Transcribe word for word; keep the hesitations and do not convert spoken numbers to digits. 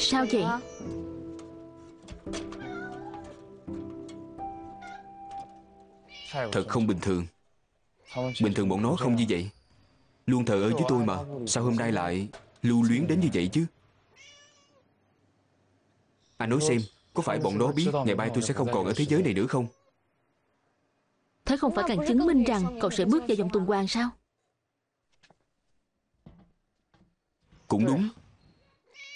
Sao vậy? Thật không bình thường. Bình thường bọn nó không như vậy, luôn thờ ơ với tôi mà. Sao hôm nay lại lưu luyến đến như vậy chứ? Anh nói xem, có phải bọn nó biết ngày mai tôi sẽ không còn ở thế giới này nữa không? Thế không phải càng chứng minh rằng cậu sẽ bước vào vòng tuần hoàn sao? Cũng đúng.